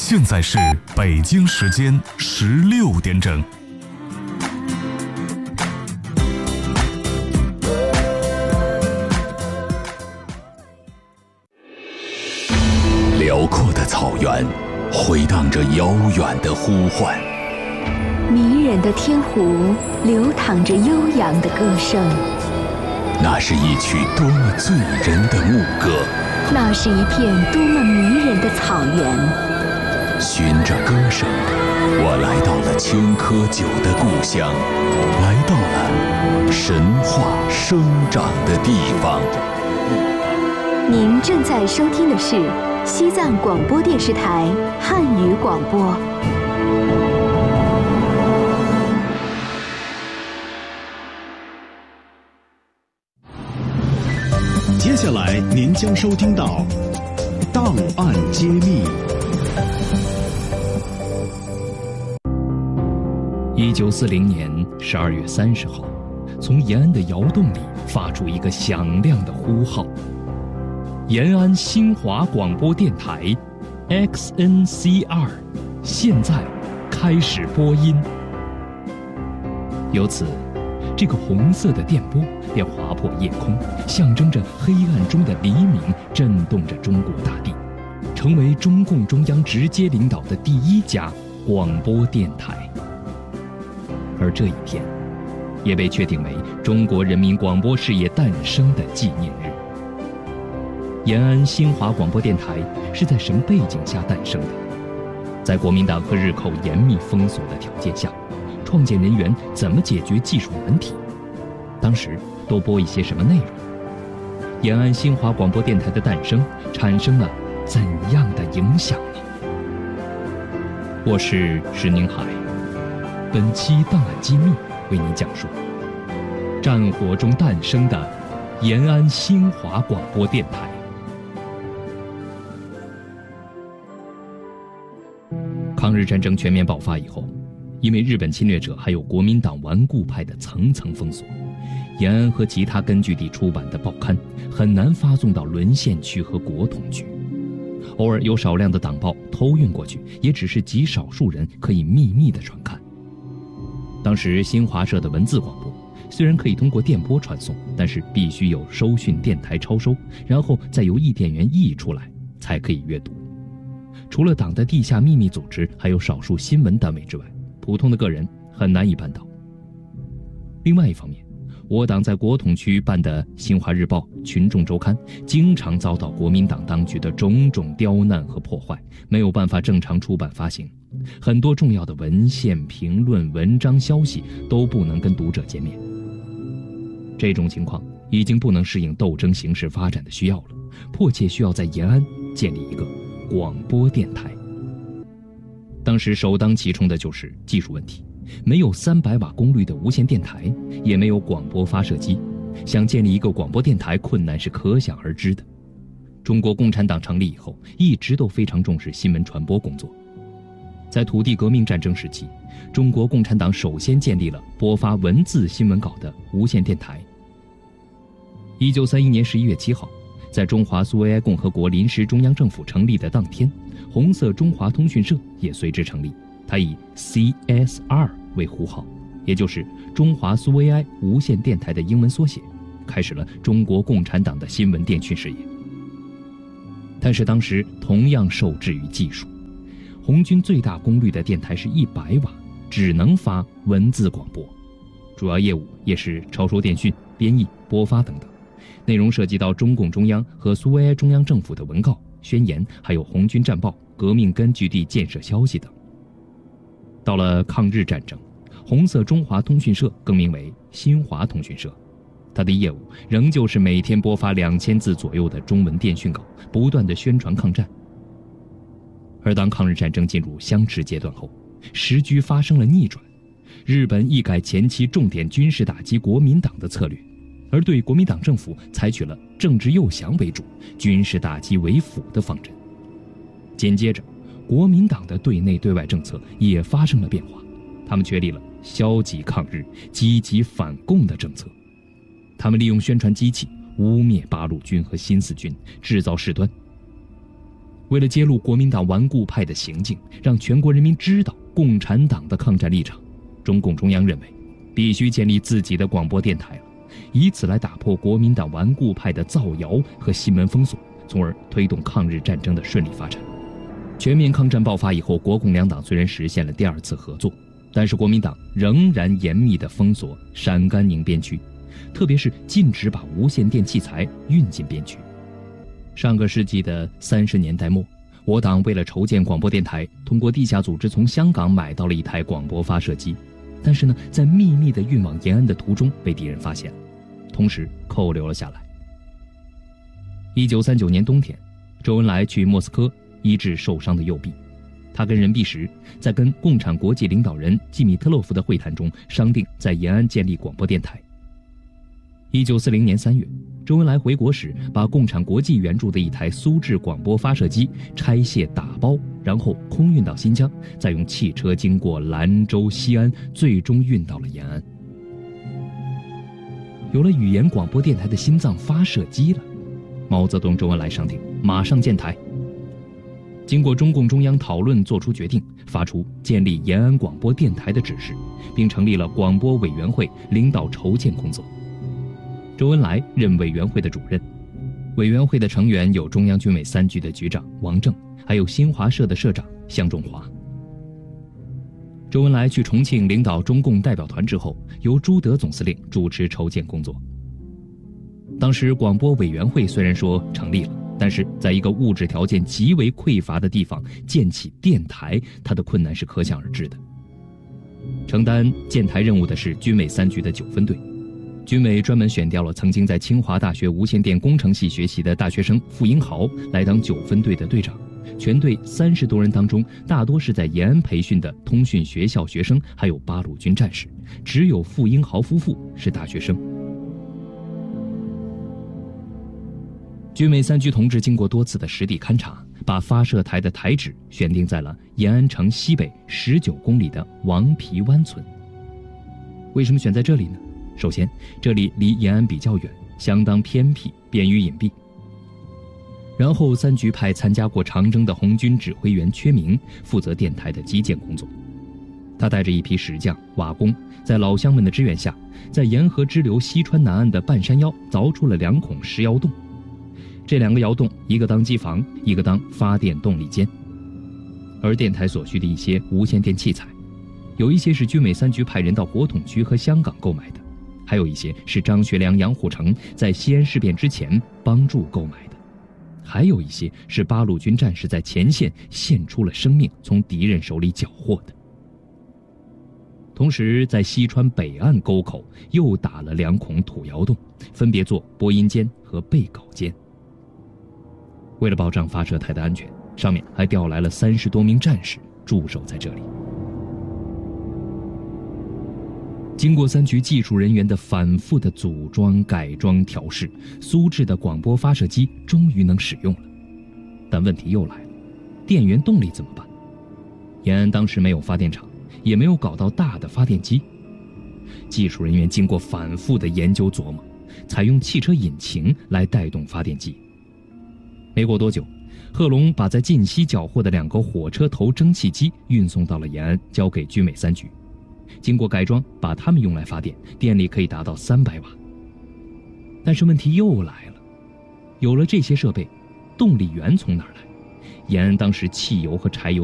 现在是北京时间16点整。 辽阔的草原回荡着遥远的呼唤， 迷人的天湖流淌着悠扬的歌声。 那是一曲多么醉人的牧歌， 那是一片多么迷人的草原。 循着歌声，我来到了青稞酒的故乡，来到了神话生长的地方。 您正在收听的是西藏广播电视台汉语广播。 接下来您将收听到《档案揭秘》。 1940年12月30号，从延安的窑洞里发出一个响亮的呼号。延安新华广播电台 XNC2 现在开始播音。由此，这个红色的电波便划破夜空，象征着黑暗中的黎明，震动着中国大地，成为中共中央直接领导的第一家广播电台。而这一天，也被确定为中国人民广播事业诞生的纪念日。延安新华广播电台是在什么背景下诞生的？在国民党和日寇严密封锁的条件下，创建人员怎么解决技术难题？当时都播一些什么内容？延安新华广播电台的诞生产生了怎样的影响呢？我是石宁海，本期档案机密为您讲述战火中诞生的延安新华广播电台。抗日战争全面爆发以后，因为日本侵略者还有国民党顽固派的层层封锁，延安和其他根据地出版的报刊很难发送到沦陷区和国统区。偶尔有少量的党报偷运过去，也只是极少数人可以秘密地传看。当时新华社的文字广播虽然可以通过电波传送，但是必须有收讯电台抄收，然后再由译电员译出来才可以阅读。除了党的地下秘密组织还有少数新闻单位之外，普通的个人很难以办到。另外一方面，我党在国统区办的《新华日报》《群众周刊》经常遭到国民党当局的种种刁难和破坏，没有办法正常出版发行，很多重要的文献、评论、文章、消息都不能跟读者见面。这种情况已经不能适应斗争形势发展的需要了，迫切需要在延安建立一个广播电台。当时首当其冲的就是技术问题，没有300瓦功率的无线电台，也没有广播发射机，想建立一个广播电台困难是可想而知的。中国共产党成立以后，一直都非常重视新闻传播工作。在土地革命战争时期，中国共产党首先建立了播发文字新闻稿的无线电台。1931年11月7号，在中华苏维埃共和国临时中央政府成立的当天，红色中华通讯社也随之成立，它以 CSR 为呼号，也就是中华苏维埃无线电台的英文缩写，开始了中国共产党的新闻电讯事业。但是当时同样受制于技术，红军最大功率的电台是100瓦，只能发文字广播，主要业务也是抄收电讯、编译、播发等等，内容涉及到中共中央和苏维埃中央政府的文告、宣言，还有红军战报、革命根据地建设消息等。到了抗日战争，红色中华通讯社更名为新华通讯社，它的业务仍旧是每天播发2000字左右的中文电讯稿，不断的宣传抗战。而当抗日战争进入相持阶段后，时局发生了逆转，日本一改前期重点军事打击国民党的策略，而对国民党政府采取了政治诱降为主、军事打击为辅的方针。紧接着，国民党的对内对外政策也发生了变化，他们确立了消极抗日、积极反共的政策。他们利用宣传机器污蔑八路军和新四军，制造事端。 为了揭露国民党顽固派的行径，让全国人民知道共产党的抗战立场，中共中央认为必须建立自己的广播电台了，以此来打破国民党顽固派的造谣和新闻封锁，从而推动抗日战争的顺利发展。全面抗战爆发以后，国共两党虽然实现了第2次合作，但是国民党仍然严密地封锁陕甘宁边区，特别是禁止把无线电器材运进边区。上个世纪的30年代末，我党为了筹建广播电台，通过地下组织从香港买到了一台广播发射机，但是呢，在秘密的运往延安的途中被敌人发现了，同时扣留了下来。1939年冬天，周恩来去莫斯科医治受伤的右臂。他跟任弼时在跟共产国际领导人季米特洛夫的会谈中商定在延安建立广播电台。1940年3月，周恩来回国时，把共产国际援助的一台苏制广播发射机拆卸打包，然后空运到新疆，再用汽车经过兰州、西安，最终运到了延安。有了语言广播电台的心脏发射机了，毛泽东、周恩来商定马上建台。经过中共中央讨论作出决定，发出建立延安广播电台的指示，并成立了广播委员会，领导筹建工作。周恩来任委员会的主任，委员会的成员有中央军委3局的局长王正，还有新华社的社长向仲华。周恩来去重庆领导中共代表团之后，由朱德总司令主持筹建工作。当时广播委员会虽然说成立了，但是在一个物质条件极为匮乏的地方建起电台，它的困难是可想而知的。承担建台任务的是军委3局的9分队，军委专门选调了曾经在清华大学无线电工程系学习的大学生傅英豪来当9分队的队长。全队30多人当中，大多是在延安培训的通讯学校学生，还有八路军战士，只有傅英豪夫妇是大学生。军委3局同志经过多次的实地勘察，把发射台的台址选定在了延安城西北19公里的王皮湾村。为什么选在这里呢？首先，这里离延安比较远，相当偏僻，便于隐蔽。然后3局派参加过长征的红军指挥员阙明负责电台的基建工作。他带着一批石匠、瓦工，在老乡们的支援下，在沿河支流西川南岸的半山腰凿出了2孔石窑洞。这2个窑洞，一个当机房，一个当发电动力间。而电台所需的一些无线电器材，有一些是军委3局派人到国统区和香港购买的，还有一些是张学良、杨虎城在西安事变之前帮助购买的，还有一些是八路军战士在前线献出了生命，从敌人手里缴获的。同时，在西川北岸沟口又打了2孔土窑洞，分别做播音间和备稿间。为了保障发射台的安全，上面还调来了30多名战士驻守在这里。经过3局技术人员的反复的组装、改装、调试，苏制的广播发射机终于能使用了。但问题又来了，电源动力怎么办？延安当时没有发电厂，也没有搞到大的发电机。技术人员经过反复的研究琢磨，采用汽车引擎来带动发电机。没过多久，贺龙把在晋西缴获的2个火车头蒸汽机运送到了延安，交给军委3局。经过改装，把它们用来发电，电力可以达到300瓦。但是问题又来了，有了这些设备，动力源从哪儿来？延安当时汽油和柴油